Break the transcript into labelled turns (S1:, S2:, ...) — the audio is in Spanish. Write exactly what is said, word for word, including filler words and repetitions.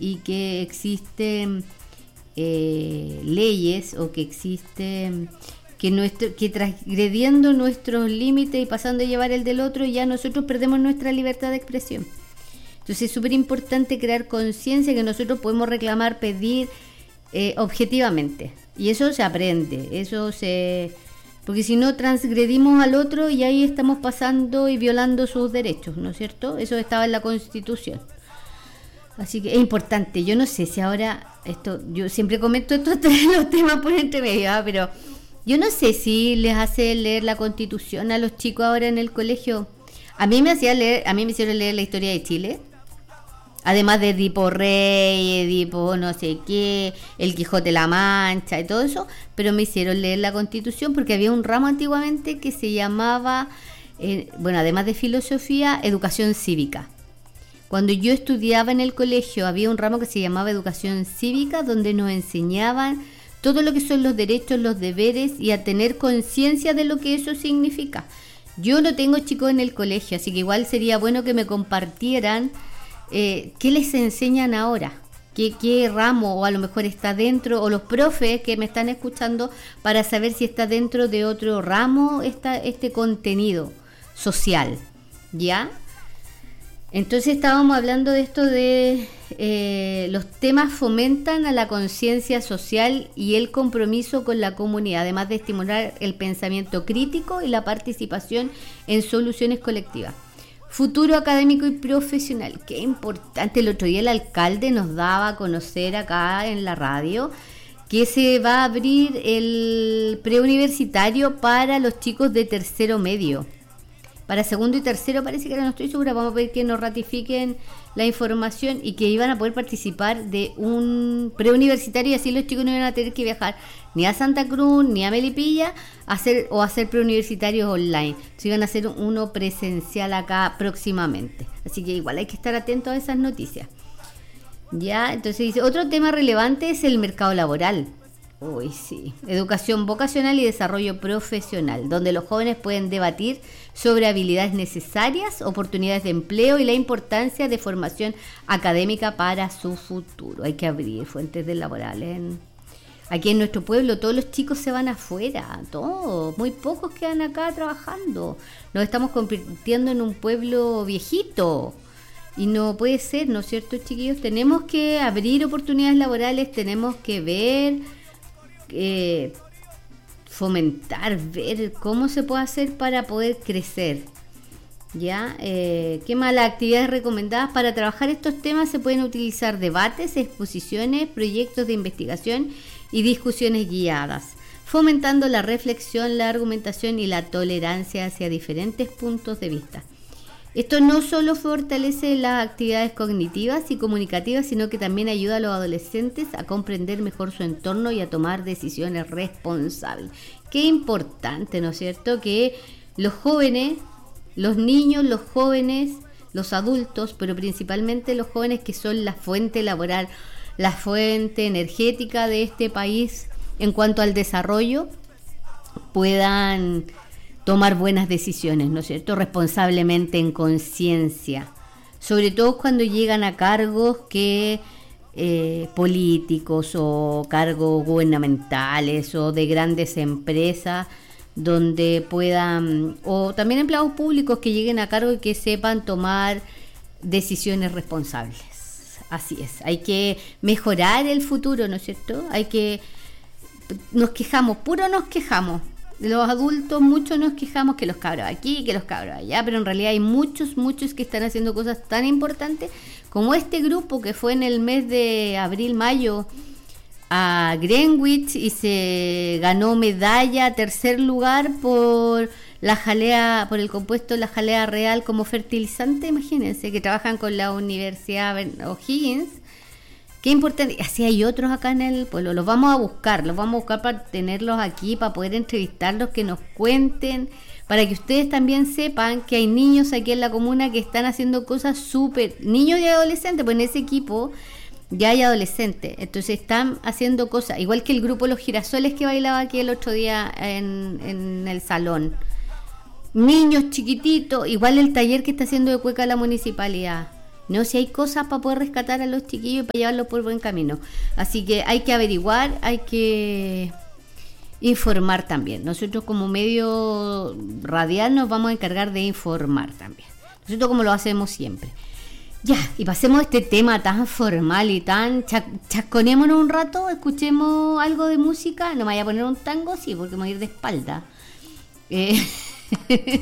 S1: y que existen eh, leyes o que existen que nuestro que transgrediendo nuestros límites y pasando a llevar el del otro, ya nosotros perdemos nuestra libertad de expresión. Entonces es súper importante crear conciencia que nosotros podemos reclamar, pedir eh, objetivamente, y eso se aprende, eso se porque si no transgredimos al otro y ahí estamos pasando y violando sus derechos, ¿no es cierto? Eso estaba en la Constitución. Así que es importante. Yo no sé si ahora esto, yo siempre comento estos los temas por entre medio, ¿eh? Pero yo no sé si les hace leer la Constitución a los chicos ahora en el colegio. A mí me hacía leer, a mí me hicieron leer la historia de Chile. Además de Edipo Rey, Edipo no sé qué, el Quijote de la Mancha y todo eso, pero me hicieron leer la Constitución porque había un ramo antiguamente que se llamaba, eh, bueno, además de filosofía, educación cívica. Cuando yo estudiaba en el colegio había un ramo que se llamaba educación cívica, donde nos enseñaban todo lo que son los derechos, los deberes y a tener conciencia de lo que eso significa. Yo no tengo chicos en el colegio, así que igual sería bueno que me compartieran Eh, ¿qué les enseñan ahora? ¿Qué, ¿Qué ramo o a lo mejor está dentro? O los profes que me están escuchando para saber si está dentro de otro ramo esta, este contenido social, ¿ya? Entonces estábamos hablando de esto de eh, los temas fomentan a la conciencia social y el compromiso con la comunidad, además de estimular el pensamiento crítico y la participación en soluciones colectivas. Futuro académico y profesional, qué importante. El otro día el alcalde nos daba a conocer acá en la radio que se va a abrir el preuniversitario para los chicos de tercero medio. Para segundo y tercero parece que ahora no estoy segura, vamos a pedir que nos ratifiquen la información y que iban a poder participar de un preuniversitario y así los chicos no iban a tener que viajar ni a Santa Cruz ni a Melipilla a hacer, o a hacer preuniversitarios online. Se iban a hacer uno presencial acá próximamente. Así que igual hay que estar atentos a esas noticias. Ya, entonces dice, otro tema relevante es el mercado laboral. Uy, sí. Educación vocacional y desarrollo profesional, donde los jóvenes pueden debatir sobre habilidades necesarias, oportunidades de empleo y la importancia de formación académica para su futuro. Hay que abrir fuentes de laborales. En... Aquí en nuestro pueblo todos los chicos se van afuera, todos, muy pocos quedan acá trabajando. Nos estamos convirtiendo en un pueblo viejito. Y no puede ser, ¿no es cierto, chiquillos? Tenemos que abrir oportunidades laborales, tenemos que ver... Eh, fomentar, ver cómo se puede hacer para poder crecer. Ya, eh, ¿qué más? Las actividades recomendadas para trabajar estos temas se pueden utilizar debates, exposiciones, proyectos de investigación y discusiones guiadas, fomentando la reflexión, la argumentación y la tolerancia hacia diferentes puntos de vista. Esto no solo fortalece las actividades cognitivas y comunicativas, sino que también ayuda a los adolescentes a comprender mejor su entorno y a tomar decisiones responsables. Qué importante, ¿no es cierto?, que los jóvenes, los niños, los jóvenes, los adultos, pero principalmente los jóvenes que son la fuente laboral, la fuente energética de este país en cuanto al desarrollo, puedan... tomar buenas decisiones, ¿no es cierto?, responsablemente, en conciencia, sobre todo cuando llegan a cargos que eh, políticos o cargos gubernamentales o de grandes empresas, donde puedan, o también empleados públicos que lleguen a cargo y que sepan tomar decisiones responsables. Así es, hay que mejorar el futuro, ¿no es cierto? Hay que, nos quejamos, puro nos quejamos. Los adultos, muchos nos quejamos que los cabros aquí, que los cabros allá, pero en realidad hay muchos, muchos que están haciendo cosas tan importantes como este grupo que fue en el mes de abril, mayo a Greenwich y se ganó medalla, tercer lugar por la jalea, por el compuesto la jalea real como fertilizante. Imagínense que trabajan con la Universidad O'Higgins. Qué importante, así hay otros acá en el pueblo, los vamos a buscar, los vamos a buscar para tenerlos aquí, para poder entrevistarlos, que nos cuenten, para que ustedes también sepan que hay niños aquí en la comuna que están haciendo cosas súper, niños y adolescentes, pues en ese equipo ya hay adolescentes, entonces están haciendo cosas, igual que el grupo Los Girasoles que bailaba aquí el otro día en, en el salón, niños chiquititos, igual el taller que está haciendo de cueca la municipalidad. No, si hay cosas para poder rescatar a los chiquillos y para llevarlos por buen camino. Así que hay que averiguar, hay que informar también. Nosotros como medio radial nos vamos a encargar de informar también. Nosotros como lo hacemos siempre. Ya, y pasemos a este tema tan formal y tan... Cha- chasconémonos un rato, escuchemos algo de música. No me vaya a poner un tango, sí, porque me voy a ir de espalda. Eh...